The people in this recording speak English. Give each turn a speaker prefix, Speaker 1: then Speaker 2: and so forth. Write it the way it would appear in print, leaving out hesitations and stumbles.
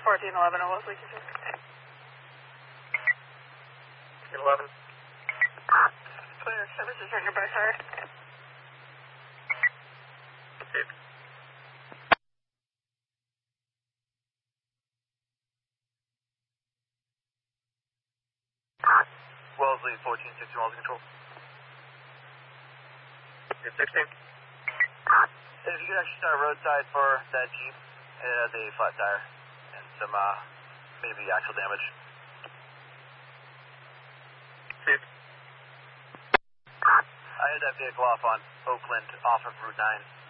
Speaker 1: 1411 on Wellesley.
Speaker 2: 11.
Speaker 1: Clear, services are nearby, sir.
Speaker 2: Okay. Wellesley, 1460 miles of control. 16. If you could actually start roadside for that Jeep, it has a flat tire and some maybe axle damage. See. I had that vehicle off on Oakland off of Route 9.